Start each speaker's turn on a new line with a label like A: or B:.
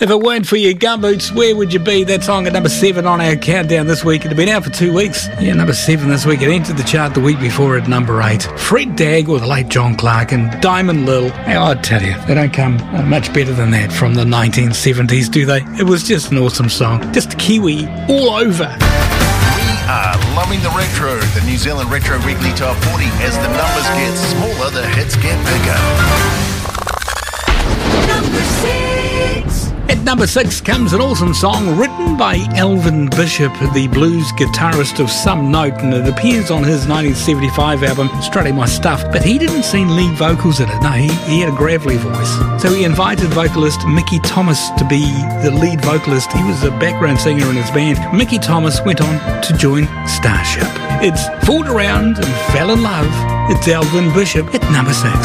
A: If it weren't for your gumboots, where would you be? That song at number 7 on our countdown this week. It had been out for 2 weeks. Yeah, number 7 this week. It entered the chart the week before at number 8. Fred Dagg or the late John Clark and Diamond Lil. Hey, I tell you, they don't come much better than that from the 1970s, do they? It was just an awesome song. Just Kiwi all over.
B: We are loving the retro, the New Zealand Retro Weekly Top 40. As the numbers get smaller, the hits get bigger.
C: Number 6.
A: At number 6 comes an awesome song written by Elvin Bishop, the blues guitarist of some note, and it appears on his 1975 album, Strutting My Stuff. But he didn't sing lead vocals in it. No, he had a gravelly voice. So he invited vocalist Mickey Thomas to be the lead vocalist. He was a background singer in his band. Mickey Thomas went on to join Starship. It's fooled around and fell in love. It's Elvin Bishop at number 6.